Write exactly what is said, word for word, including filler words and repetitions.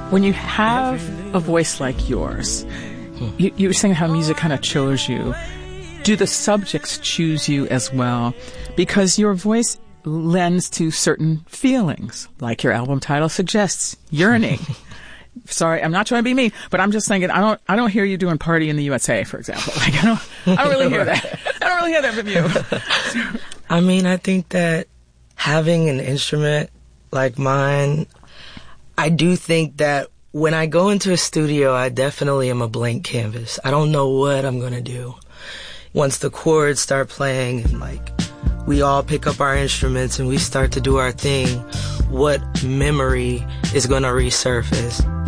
When you have a voice like yours, you, you were saying how music kind of chose you. Do the subjects choose you as well? Because your voice lends to certain feelings, like your album title suggests, yearning. Sorry, I'm not trying to be mean, but I'm just thinking, I don't, I don't hear you doing Party in the U S A, for example. Like, I don't, I don't really hear that. I don't really hear that from you. So. I mean, I think that having an instrument like mine, I do think that when I go into a studio, I definitely am a blank canvas. I don't know what I'm going to do. Once the chords start playing and like we all pick up our instruments and we start to do our thing, what memory is going to resurface?